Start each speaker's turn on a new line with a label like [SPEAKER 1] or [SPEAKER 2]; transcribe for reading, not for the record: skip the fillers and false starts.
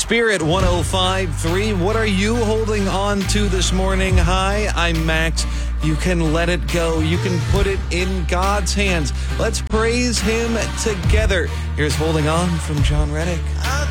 [SPEAKER 1] Spirit 105.3. What are you holding on to this morning? Hi, I'm Max. You can let it go. You can put it in God's hands. Let's praise Him together. Here's Holding On from John Reddick.